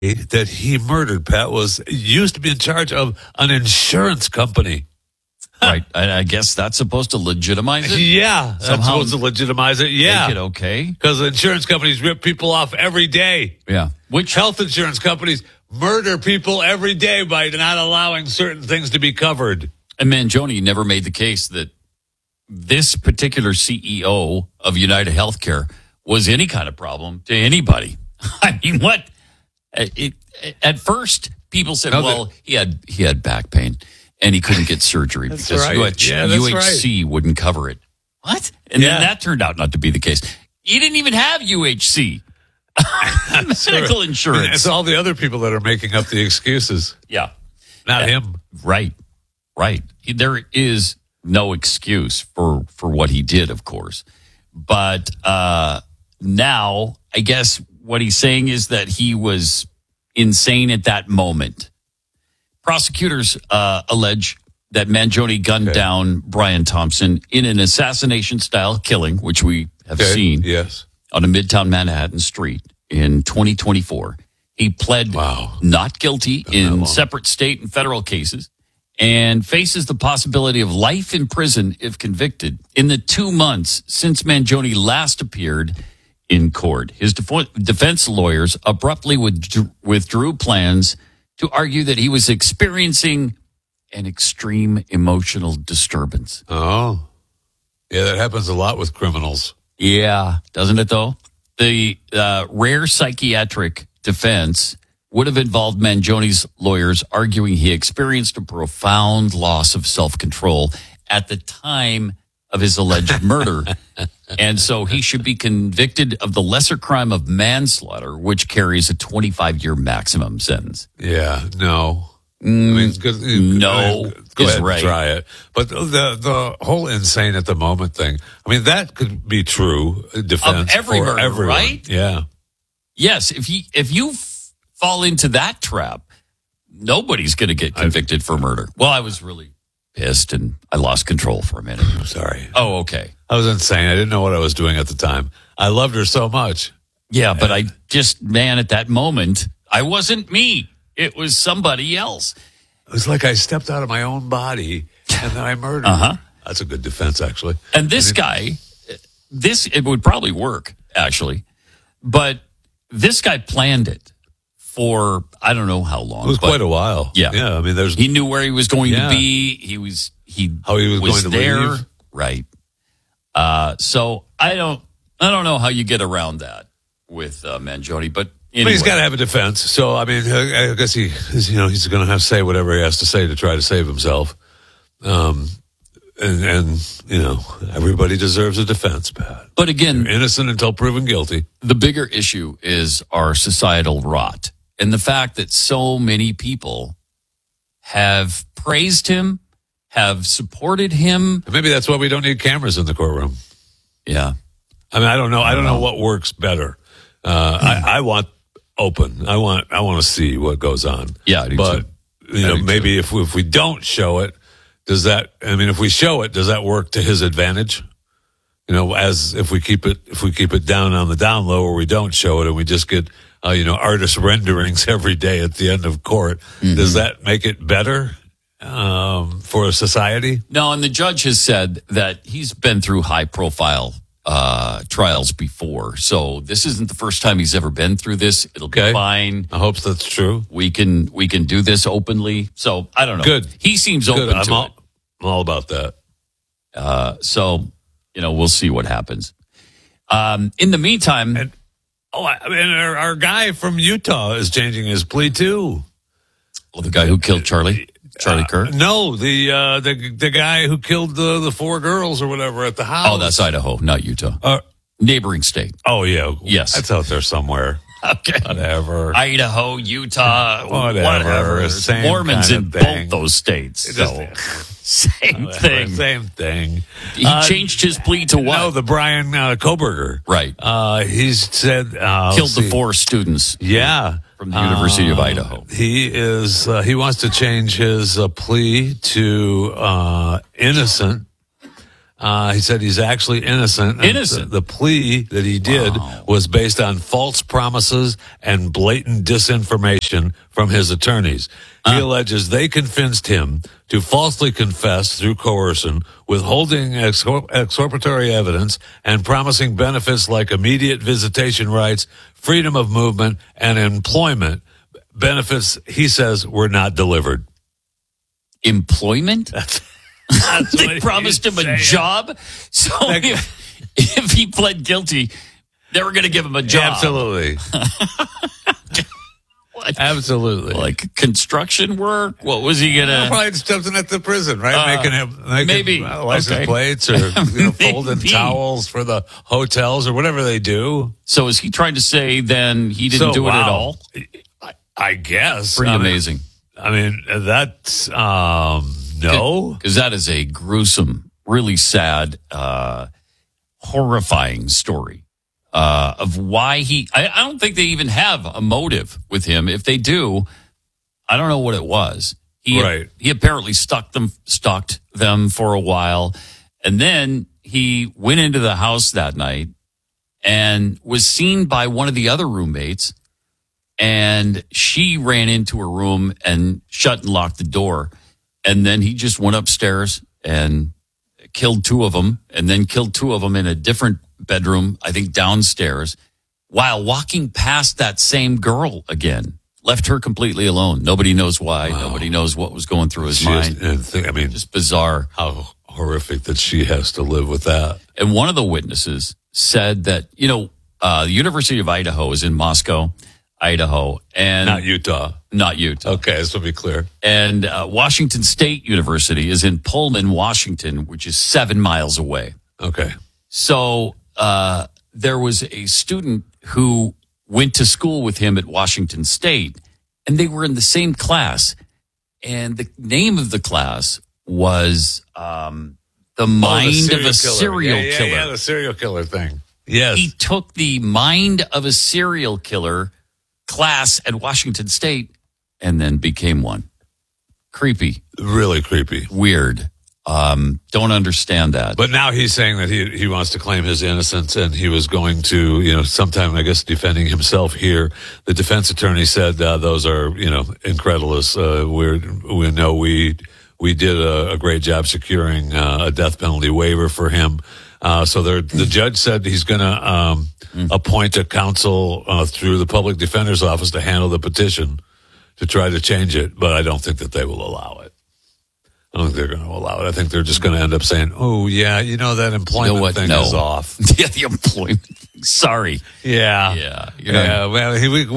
that he murdered, Pat, used to be in charge of an insurance company. Right. I guess that's supposed to legitimize it? Yeah. That's Somehow supposed to legitimize it. Yeah. Make it okay? Because insurance companies rip people off every day. Yeah. Which health insurance companies murder people every day by not allowing certain things to be covered. And Mangione never made the case that this particular CEO of United Healthcare was any kind of problem to anybody. I mean, what? At first, people said, he had back pain and he couldn't get surgery because UHC wouldn't cover it. What? And then that turned out not to be the case. He didn't even have UHC. Medical insurance. It's all the other people that are making up the excuses. Yeah. Not him. Right. There is no excuse for what he did, of course. But now, I guess what he's saying is that he was insane at that moment. Prosecutors allege that Mangione gunned down Brian Thompson in an assassination-style killing, which we have seen on a Midtown Manhattan street in 2024. He pled not guilty in separate state and federal cases and faces the possibility of life in prison if convicted in the 2 months since Mangione last appeared in court. His defense lawyers abruptly withdrew plans to argue that he was experiencing an extreme emotional disturbance. Oh. Yeah, that happens a lot with criminals. Yeah, doesn't it though? The rare psychiatric defense would have involved Mangione's lawyers arguing he experienced a profound loss of self-control at the time of his alleged murder. And so he should be convicted of the lesser crime of manslaughter, which carries a 25-year maximum sentence. Yeah, no. I mean, go ahead and try it. But the whole insane at the moment thing, I mean, that could be true defense of every for murder, everyone. right? Yeah. Yes, if you fall into that trap, nobody's going to get convicted for murder. Well, I was really pissed and I lost control for a minute. I'm sorry. Oh, okay. I was insane. I didn't know what I was doing at the time. I loved her so much. Yeah, but I just, at that moment, I wasn't me. It was somebody else. It was like I stepped out of my own body and then I murdered her. That's a good defense, actually. And this guy, it would probably work, actually. But this guy planned it for, I don't know how long. It was quite a while. Yeah. Yeah. I mean, he knew where he was going to be. How he was going to there. Leave. Right. So I don't know how you get around that with Mangione, but anyway. But he's got to have a defense. So, I mean, I guess he's going to have to say whatever he has to say to try to save himself. And everybody deserves a defense, Pat. But again, you're innocent until proven guilty. The bigger issue is our societal rot and the fact that so many people have praised him, have supported him. Maybe that's why we don't need cameras in the courtroom. Yeah. I mean, I don't know. I don't know what works better. I want open. I want to see what goes on. Yeah, I do but too. Maybe if we don't show it, if we show it, does that work to his advantage? As if we keep it down on the down low, or we don't show it and we just get artist renderings every day at the end of court. Mm-hmm. Does that make it better for society? No, and the judge has said that he's been through high profile trials before, so this isn't the first time he's ever been through this. It'll be fine. I hope that's true. We can do this openly. So I don't know. Good. He seems open to it. I'm all about that. So we'll see what happens. In the meantime, our guy from Utah is changing his plea too. Well, the guy who killed Charlie Kirk? No, the guy who killed the 4 girls or whatever at the house. Oh, that's Idaho, not Utah. Neighboring state. Oh, yeah. Yes. That's out there somewhere. Okay. Whatever. Idaho, Utah, whatever. Same Mormons kind in of thing. both those states. So. Same thing. Same thing. He changed his plea to what? No, the Brian Koberger. Right. He's said... killed the 4 students. Yeah. From the University of Idaho. He wants to change his plea to innocent He said he's actually innocent. And Innocent? The plea that he did was based on false promises and blatant disinformation from his attorneys. He alleges they convinced him to falsely confess through coercion, withholding exculpatory evidence, and promising benefits like immediate visitation rights, freedom of movement, and employment. Benefits, he says, were not delivered. Employment? That's They what promised him he's a saying. job. So if he pled guilty, they were going to give him a job. Absolutely. What? Absolutely. Like construction work? What was he going to? Probably something at the prison, right? Making maybe. license Okay. plates or folding Maybe. towels for the hotels or whatever they do. So is he trying to say then he didn't do it at all? I guess. Pretty amazing. I mean, that's no. Because that is a gruesome, really sad, horrifying story of why he. I don't think they even have a motive with him. If they do, I don't know what it was. He apparently stalked them for a while, and then he went into the house that night and was seen by one of the other roommates. And she ran into her room and shut and locked the door. And then he just went upstairs and killed two of them, and then killed two of them in a different bedroom, I think downstairs, while walking past that same girl again. Left her completely alone. Nobody knows why. Wow. Nobody knows what was going through his mind. Just bizarre. How horrific that she has to live with that. And one of the witnesses said that, the University of Idaho is in Moscow, Idaho, and not Utah. Okay, this will be clear. And Washington State University is in Pullman, Washington, which is 7 miles away. Okay. So there was a student who went to school with him at Washington State, and they were in the same class. And the name of the class was The Mind of a Serial Killer. Yeah, the serial killer thing. Yes. He took the Mind of a Serial Killer class at Washington State and then became one. Creepy. Really creepy. Weird. Don't understand that. But now he's saying that he wants to claim his innocence, and he was going to, sometime, I guess, defending himself here. The defense attorney said those are, incredulous. We know we did a great job securing a death penalty waiver for him. So the judge said he's going to appoint a counsel through the public defender's office to handle the petition to try to change it, but I don't think that they will allow it. I don't think they're going to allow it. I think they're just going to end up saying, "Oh yeah, that employment thing is off." Yeah, the employment thing. Sorry. Yeah. Well,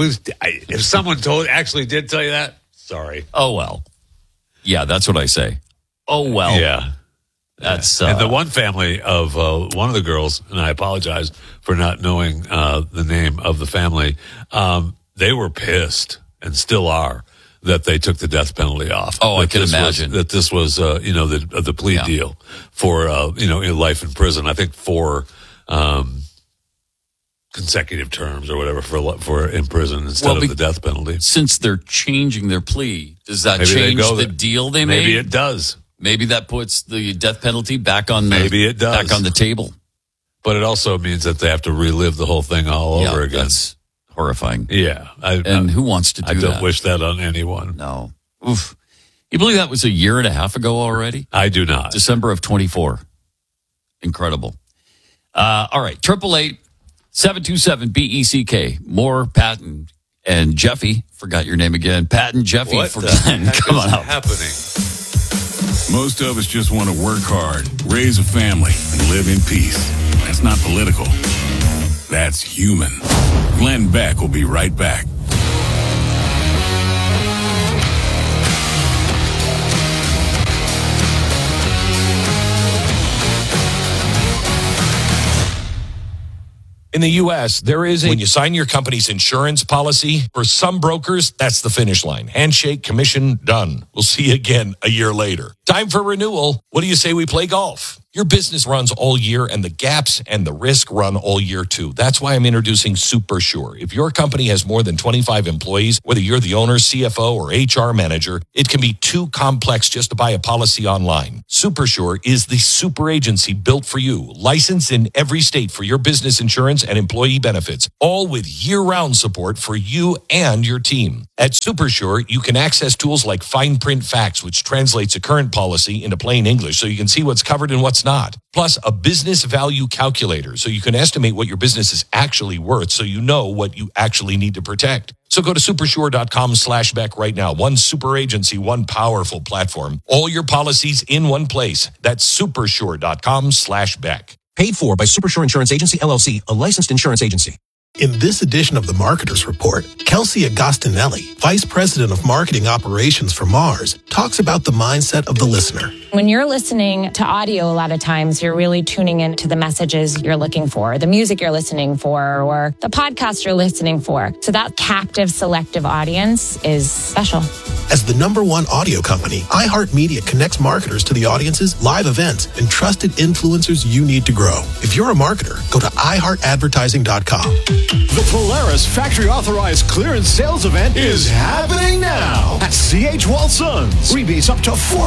if someone actually did tell you that, sorry. Oh well. Yeah, that's what I say. Oh well. Yeah. That's and the one family of one of the girls, and I apologize for not knowing the name of the family. They were pissed and still are that they took the death penalty off. Oh, I can imagine that this was the plea deal for life in prison. I think 4 consecutive terms or whatever for in prison instead of the death penalty. Since they're changing their plea, does that change the deal they made? Maybe it does. Maybe that puts the death penalty back on the table. But it also means that they have to relive the whole thing all over again. That's horrifying. Yeah. Who wants to do that? I don't wish that on anyone. No. Oof. You believe that was a year and a half ago already? I do not. December of 24. Incredible. All right. 888-727-BECK. More Pat and Jeffy. Forgot your name again. Pat and Jeffy. What the heck Come on is out. happening? Most of us just want to work hard, raise a family, and live in peace. That's not political. That's human. Glenn Beck will be right back. In the U.S., when you sign your company's insurance policy, for some brokers, that's the finish line. Handshake, commission, done. We'll see you again a year later. Time for renewal. What do you say we play golf? Your business runs all year, and the gaps and the risk run all year too. That's why I'm introducing SuperSure. If your company has more than 25 employees, whether you're the owner, CFO, or HR manager, it can be too complex just to buy a policy online. SuperSure is the super agency built for you, licensed in every state for your business insurance and employee benefits, all with year-round support for you and your team. At SuperSure, you can access tools like Fine Print Facts, which translates a current policy into plain English so you can see what's covered and what's not. Plus, a business value calculator so you can estimate what your business is actually worth so you know what you actually need to protect. So go to supersure.com/Beck right now. One super agency, one powerful platform. All your policies in one place. That's supersure.com/Beck. Paid for by Supersure Insurance Agency, LLC, a licensed insurance agency. In this edition of the Marketer's Report, Kelsey Agostinelli, Vice President of Marketing Operations for Mars, talks about the mindset of the listener. When you're listening to audio, a lot of times you're really tuning into the messages you're looking for, the music you're listening for, or the podcast you're listening for. So that captive, selective audience is special. As the #1 audio company, iHeartMedia connects marketers to the audiences, live events, and trusted influencers you need to grow. If you're a marketer, go to iHeartAdvertising.com. The Polaris Factory Authorized Clearance Sales Event is happening now at C.H. Walsons. Rebates up to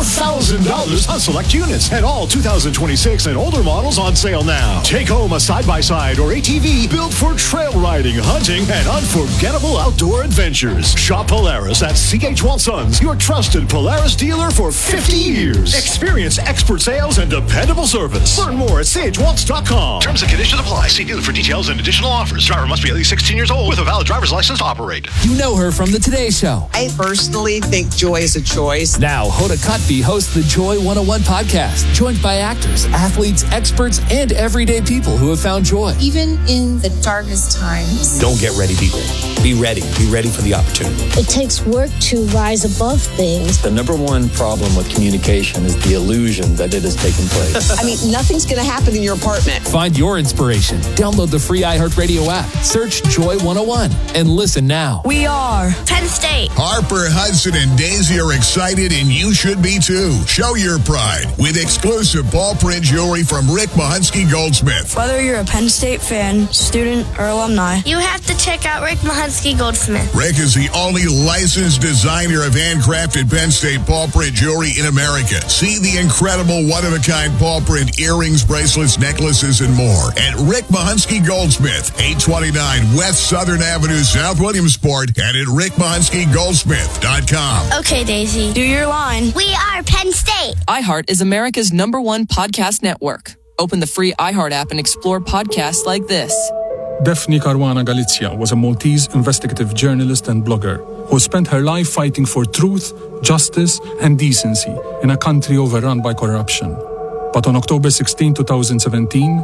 $4,000 on select units and all 2026 and older models on sale now. Take home a side-by-side or ATV built for trail riding, hunting, and unforgettable outdoor adventures. Shop Polaris at C.H. Walsons, your trusted Polaris dealer for 50 years. Experience expert sales and dependable service. Learn more at chwaltz.com. Terms and conditions apply. See dealer for details and additional offers. Driver must be at least 16 years old with a valid driver's license to operate. You know her from the Today Show. I personally think joy is a choice. Now, Hoda Kotb hosts the Joy 101 podcast, joined by actors, athletes, experts, and everyday people who have found joy. Even in the darkest times. Don't get ready, be ready. Be ready. Be ready for the opportunity. It takes work to rise above things. The #1 problem with communication is the illusion that it has taken place. I mean, nothing's going to happen in your apartment. Find your inspiration. Download the free iHeartRadio app. Search Joy 101 and listen now. We are Penn State. Harper, Hudson, and Daisy are excited, and you should be too. Show your pride with exclusive ball print jewelry from Rick Mahunsky Goldsmith. Whether you're a Penn State fan, student, or alumni, you have to check out Rick Mahunsky Goldsmith. Rick is the only licensed designer of handcrafted Penn State ball print jewelry in America. See the incredible one-of-a-kind ball print earrings, bracelets, necklaces, and more at Rick Mahunsky Goldsmith, 829 West Southern Avenue, South Williamsport, and at rickmahunsky.goldsmith.com. Okay, Daisy, do your line. We are Penn State. iHeart is America's #1 podcast network. Open the free iHeart app and explore podcasts like this. Daphne Caruana Galizia was a Maltese investigative journalist and blogger who spent her life fighting for truth, justice, and decency in a country overrun by corruption. But on October 16, 2017,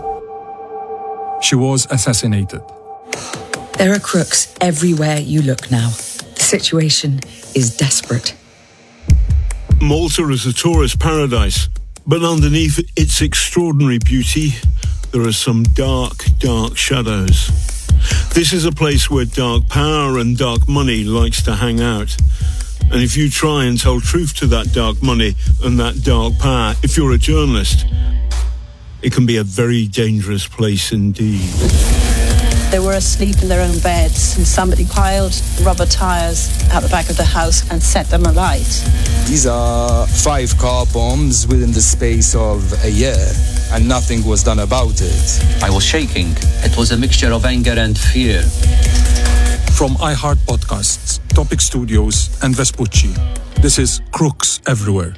she was assassinated. There are crooks everywhere you look now. The situation is desperate. Malta is a tourist paradise, but underneath its extraordinary beauty, there are some dark, dark shadows. This is a place where dark power and dark money likes to hang out. And if you try and tell truth to that dark money and that dark power, if you're a journalist, it can be a very dangerous place indeed. They were asleep in their own beds, and somebody piled rubber tires out the back of the house and set them alight. These are 5 car bombs within the space of a year, and nothing was done about it. I was shaking. It was a mixture of anger and fear. From iHeart Podcasts, Topic Studios, and Vespucci, this is Crooks Everywhere.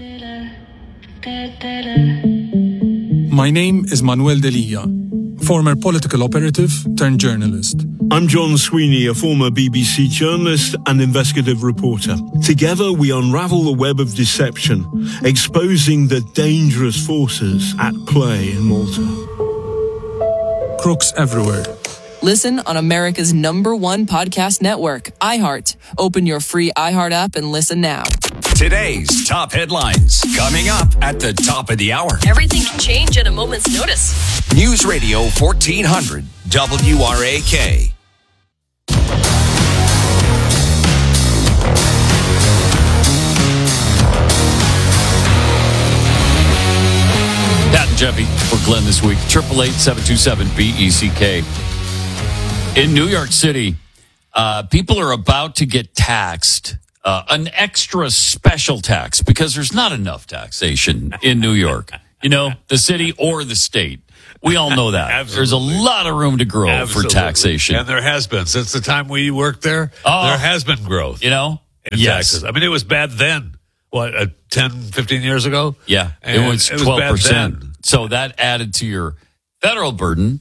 My name is Manuel Delia, former political operative turned journalist. I'm John Sweeney, a former BBC journalist and investigative reporter. Together, we unravel the web of deception, exposing the dangerous forces at play in Malta. Crooks Everywhere. Listen on America's #1 podcast network, iHeart. Open your free iHeart app and listen now. Today's top headlines coming up at the top of the hour. Everything can change at a moment's notice. News Radio 1400 WRAK. Jeffy for Glenn this week. 888-727-BECK. In New York City, people are about to get taxed, an extra special tax, because there's not enough taxation in New York. You know, the city or the state. We all know that. There's a lot of room to grow for taxation. And there has been. Since the time we worked there, there has been growth. You know? In taxes. I mean, it was bad then. What, 10, 15 years ago? Yeah, it was 12%. So that added to your federal burden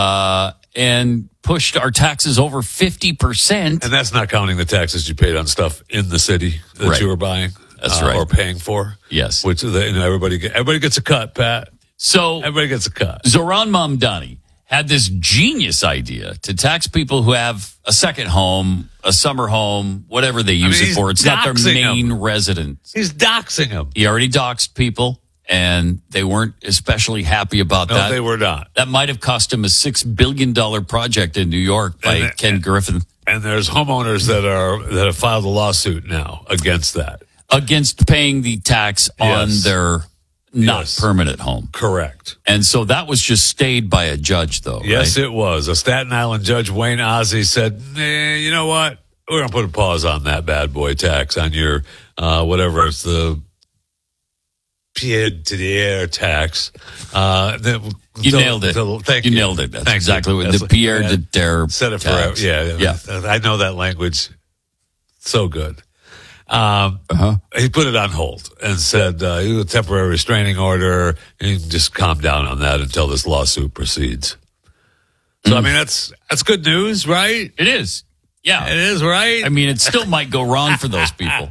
and pushed our taxes over 50%. And that's not counting the taxes you paid on stuff in the city that you were buying. That's right. Or paying for. Yes. Which everybody gets a cut, Pat. So everybody gets a cut. Zohran Mamdani had this genius idea to tax people who have a second home, a summer home, whatever they use it for. It's not their main residence. He's doxing them. He already doxed people, and they weren't especially happy about that. No, they were not. That might have cost him a $6 billion project in New York by Ken Griffin. And there's homeowners that have filed a lawsuit now against that. Against paying the tax on their not permanent home. Correct. And so that was just stayed by a judge, though. Yes, right? it was. A Staten Island judge, Wayne Ozzie, said, you know what? We're going to put a pause on that bad boy tax on your, whatever, it's the pied-to-the-air tax. You nailed it. Thank you. You nailed it. That's exactly what the pied-to-the-air said it tax. forever. Yeah. I know that language so good. He put it on hold and said, a temporary restraining order. You can just calm down on that until this lawsuit proceeds. So, I mean, that's good news, right? It is. Yeah. It is, right? I mean, it still might go wrong for those people.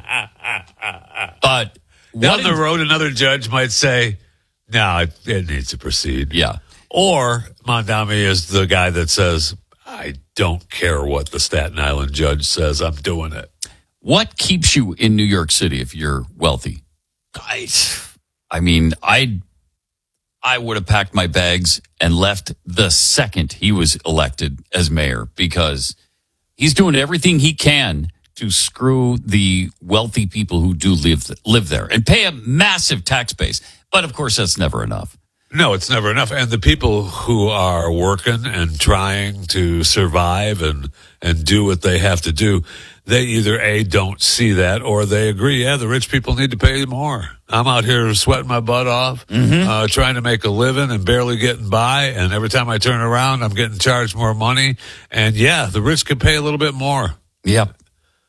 But down the road, another judge might say, no, it needs to proceed. Yeah. Or Mamdani is the guy that says, I don't care what the Staten Island judge says. I'm doing it. What keeps you in New York City if you're wealthy? I mean, I would have packed my bags and left the second he was elected as mayor, because he's doing everything he can to screw the wealthy people who do live there and pay a massive tax base. But, of course, that's never enough. No, it's never enough. And the people who are working and trying to survive and do what they have to do, they either A, don't see that, or they agree, the rich people need to pay more. I'm out here sweating my butt off, trying to make a living and barely getting by. And every time I turn around, I'm getting charged more money. And the rich can pay a little bit more. Yep.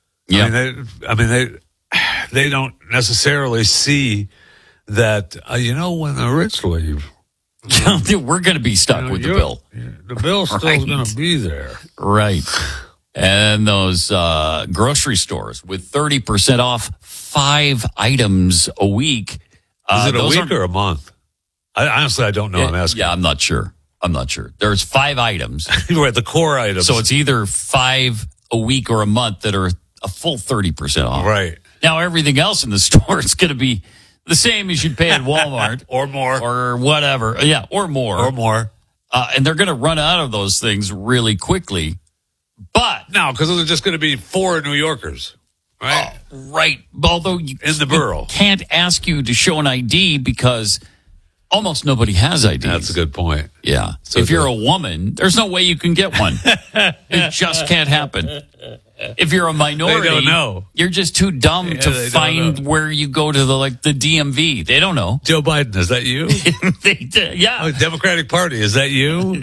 They don't necessarily see that, when the rich leave, we're going to be stuck with the bill. The bill's still going to be there. Right. And those grocery stores with 30% off 5 items a week. Is it a week or a month? Honestly, I don't know. I'm asking. Yeah, I'm not sure. There's 5 items. Right, the core items. So it's either 5 a week or a month that are a full 30% off. Right. Now, everything else in the store is going to be the same as you'd pay at Walmart. Or more. Or whatever. Yeah, or more. Or more. And they're going to run out of those things really quickly. But no, because those are just going to be 4 New Yorkers, right? Right. Although you can't ask you to show an ID because almost nobody has IDs. That's a good point. Yeah. So if you're a woman, there's no way you can get one. It just can't happen. If you're a minority, they don't know. You're just too dumb to find where you go to the DMV. They don't know. Joe Biden, is that you? Yeah. Democratic Party, is that you?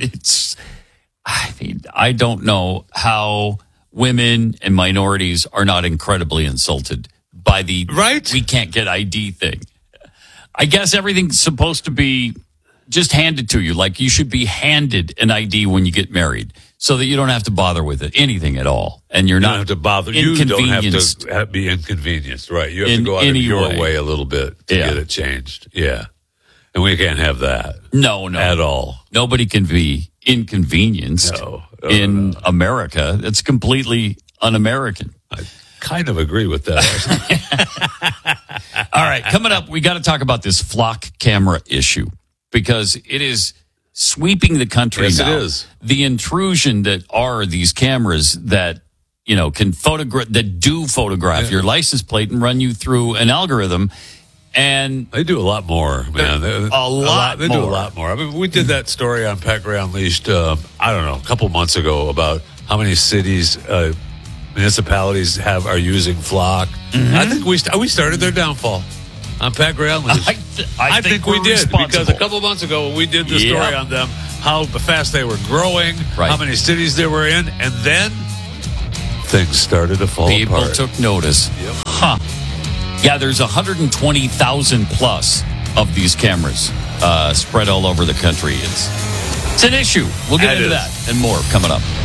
I don't know how women and minorities are not incredibly insulted by the we can't get ID thing. I guess everything's supposed to be just handed to you. Like you should be handed an ID when you get married so that you don't have to bother with it, anything at all. And you don't have to bother. You don't have to be inconvenienced, right? You have to go out of your way a little bit to get it changed. Yeah. And we can't have that. No. At all. Nobody can be inconvenienced in America. It's completely un-American. I kind of agree with that. All right, coming up, we got to talk about this flock camera issue because it is sweeping the country now. Yes, it is. The intrusion that are these cameras that can photograph your license plate and run you through an algorithm. And they do a lot more, man. They do a lot more. I mean, we did that story on Pat Gray Unleashed, I don't know, a couple months ago about how many cities, municipalities are using Flock. Mm-hmm. I think we started their downfall on Pat Gray Unleashed. I think we did, because a couple months ago when we did the story on them, how fast they were growing, how many cities they were in, and then things started to fall apart. People took notice. Yep. Huh. Yeah, there's 120,000 plus of these cameras spread all over the country. It's an issue. We'll get into that and more coming up.